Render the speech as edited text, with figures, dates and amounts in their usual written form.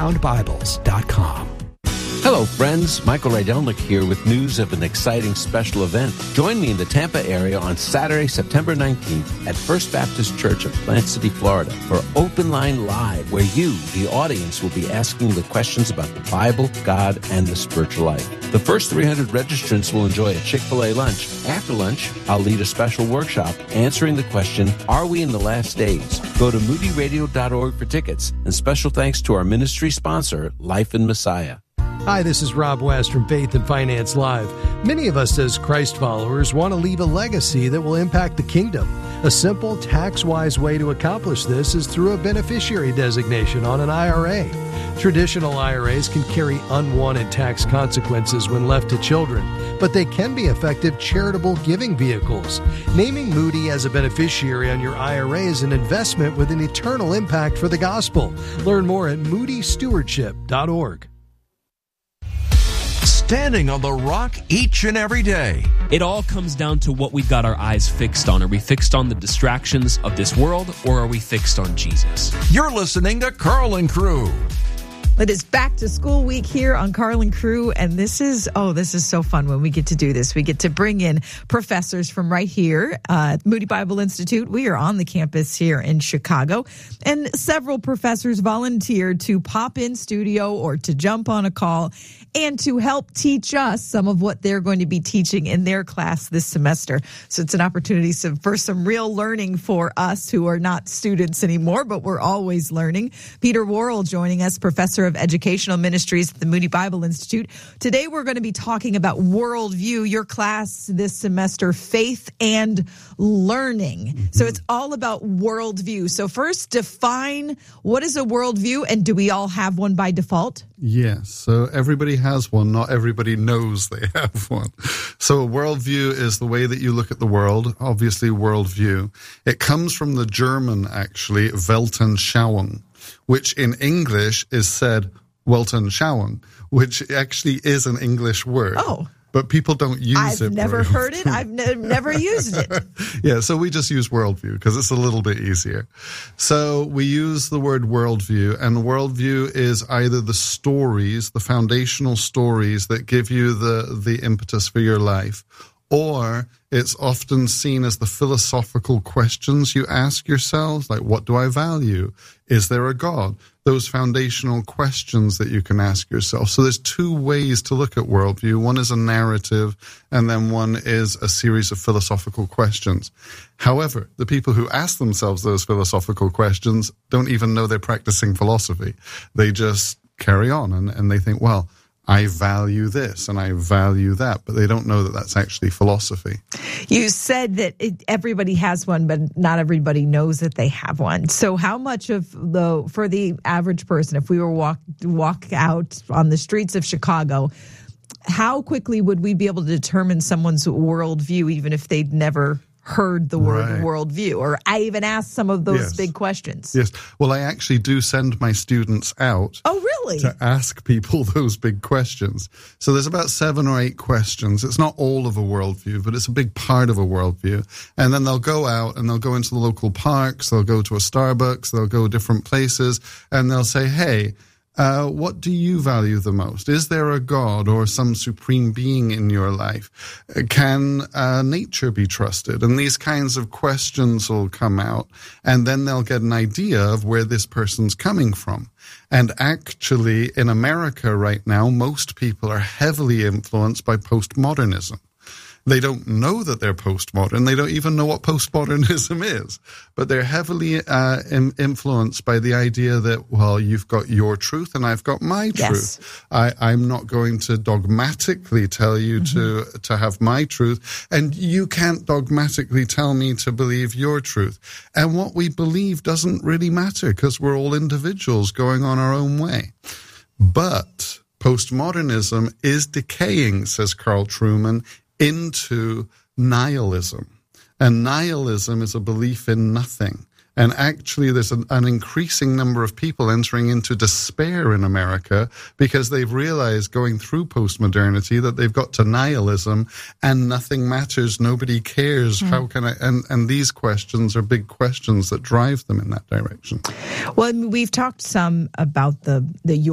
foundbibles.com. Hello, friends. Michael Rydelnik here with news of an exciting special event. Join me in the Tampa area on Saturday, September 19th at First Baptist Church of Plant City, Florida for Open Line Live, where you, the audience, will be asking the questions about the Bible, God, and the spiritual life. The first 300 registrants will enjoy a Chick-fil-A lunch. After lunch, I'll lead a special workshop answering the question, are we in the last days? Go to moodyradio.org for tickets. And special thanks to our ministry sponsor, Life in Messiah. Hi, this is Rob West from Faith and Finance Live. Many of us as Christ followers want to leave a legacy that will impact the kingdom. A simple, tax-wise way to accomplish this is through a beneficiary designation on an IRA. Traditional IRAs can carry unwanted tax consequences when left to children, but they can be effective charitable giving vehicles. Naming Moody as a beneficiary on your IRA is an investment with an eternal impact for the gospel. Learn more at moodystewardship.org. Standing on the rock each and every day. It all comes down to what we've got our eyes fixed on. Are we fixed on the distractions of this world, or are we fixed on Jesus? You're listening to Carl and Crew. It is back to school week here on Carl and Crew, and this is so fun when we get to do this. We get to bring in professors from right here at Moody Bible Institute. We are on the campus here in Chicago, and several professors volunteered to pop in studio or to jump on a call and to help teach us some of what they're going to be teaching in their class this semester. So it's an opportunity for some real learning for us who are not students anymore, but we're always learning. Peter Worrell joining us, professor of educational ministries at the Moody Bible Institute. Today we're going to be talking about worldview, your class this semester, faith and learning. Mm-hmm. So it's all about worldview. So first, define what is a worldview, and do we all have one by default? Yes, so everybody has one. Not everybody knows they have one. So a worldview is the way that you look at the world, obviously worldview. It comes from the German, actually, Weltanschauung, which in English is said Weltanschauung, which actually is an English word. Oh. But people don't use it. I've never heard it. I've never used it. Yeah, so we just use worldview because it's a little bit easier. So we use the word worldview, and worldview is either the stories, the foundational stories that give you the impetus for your life, or it's often seen as the philosophical questions you ask yourselves, like, what do I value? Is there a God? Those foundational questions that you can ask yourself. So there's two ways to look at worldview. One is a narrative, and then one is a series of philosophical questions. However, the people who ask themselves those philosophical questions don't even know they're practicing philosophy. They just carry on, and they think, well, I value this and I value that, but they don't know that that's actually philosophy. You said that everybody has one, but not everybody knows that they have one. So how much of for the average person, if we were walk out on the streets of Chicago, how quickly would we be able to determine someone's worldview, even if they'd never heard the word worldview, or I even asked some of those big questions? Yes. Well, I actually do send my students out. Oh, really? To ask people those big questions. So there's about 7 or 8 questions. It's not all of a worldview, but it's a big part of a worldview. And then they'll go out and they'll go into the local parks, they'll go to a Starbucks, they'll go different places, and they'll say, hey, what do you value the most? Is there a God or some supreme being in your life? Can nature be trusted? And these kinds of questions will come out, and then they'll get an idea of where this person's coming from. And actually, in America right now, most people are heavily influenced by postmodernism. They don't know that they're postmodern. They don't even know what postmodernism is. But they're heavily influenced by the idea that, well, you've got your truth and I've got my truth. I'm not going to dogmatically tell you to have my truth, and you can't dogmatically tell me to believe your truth. And what we believe doesn't really matter because we're all individuals going on our own way. But postmodernism is decaying, says Carl Trueman, into nihilism. And nihilism is a belief in nothing. And actually, there's an increasing number of people entering into despair in America because they've realized going through postmodernity that they've got to nihilism and nothing matters, nobody cares. How can I? And these questions are big questions that drive them in that direction. Well, we've talked some about the